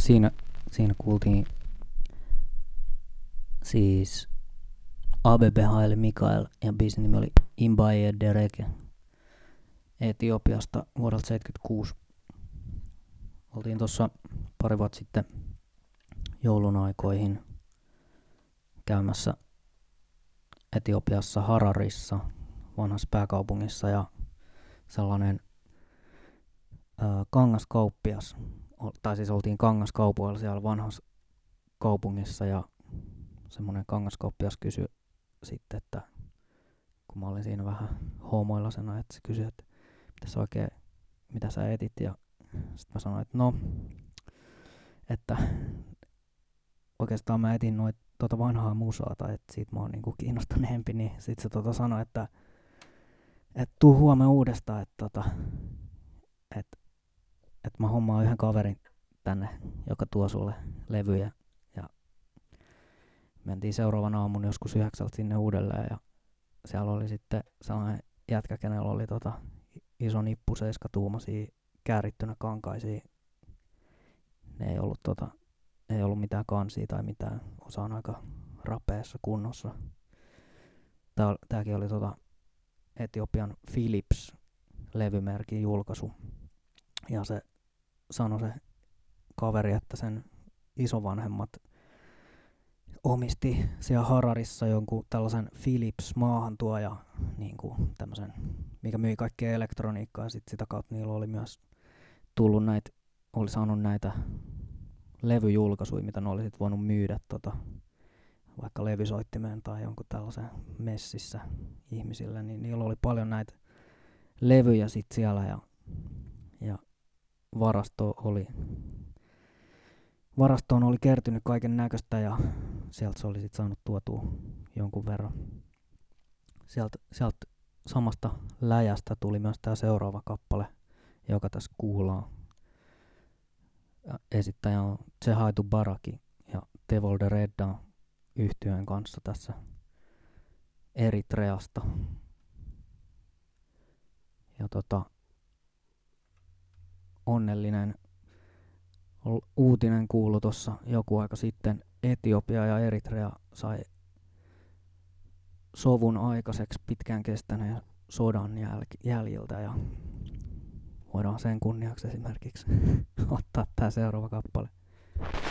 Siinä kuultiin siis Abebe Haile Mikael ja biisin nimi oli Imbaye Dereke Etiopiasta vuodelta 76. Oltiin tuossa pari vuotta sitten joulun aikoihin käymässä Etiopiassa Hararissa, vanhassa pääkaupungissa, ja sellainen kangaskauppias, tai siis oltiin kangaskaupoilla siellä vanhassa kaupungissa, ja semmoinen kangaskauppias kysyi sitten, että kun mä olin siinä vähän hoomoillasena, että se kysyi, että mitä sä etit, ja sitten mä sanoin, että no, että oikeastaan mä etin tota vanhaa musaa, tai että siitä mä oon niinku kiinnostuneempi, niin sit se sanoi, että tuu huomenna uudestaan, että mä hommaan yhden kaverin tänne, joka tuo sulle levyjä. Ja mentiin seuraavan aamun joskus 9 sinne uudelleen, ja siellä oli sitten sellainen jätkä, kenellä oli iso nippu 7-tuumaisia käärittynä kankaisia. Ne ei ollut mitään kansia tai mitään, osa on aika rapeassa kunnossa. Tääkin oli Etiopian Philips-levymerkin julkaisu. Ja se sanoi se kaveri, että sen isovanhemmat omisti siellä Hararissa jonkun tällaisen Philips maahantuoja, niin kuin tämmöisen, mikä myi kaikkea elektroniikkaa, ja sitä kautta niillä oli myös tullut oli saanut näitä levyjulkaisuja, mitä ne oli sit voinut myydä vaikka levysoittimeen tai jonkun tällaisen messissä ihmisille, niin niillä oli paljon näitä levyjä sit siellä, ja varastoon oli kertynyt kaiken näköistä, ja sieltä se oli sit saanut tuotua jonkun verran. Sieltä samasta läjästä tuli myös tää seuraava kappale, joka tässä kuullaan. Esittäjä on Tsehaitu Baraki ja Tevolde Redda yhtyeen kanssa tässä Eritreasta. Ja onnellinen uutinen kuului tuossa joku aika sitten. Etiopia ja Eritrea sai sovun aikaiseksi pitkään kestäneen sodan jäljiltä, ja voidaan sen kunniaksi esimerkiksi ottaa tää seuraava kappale.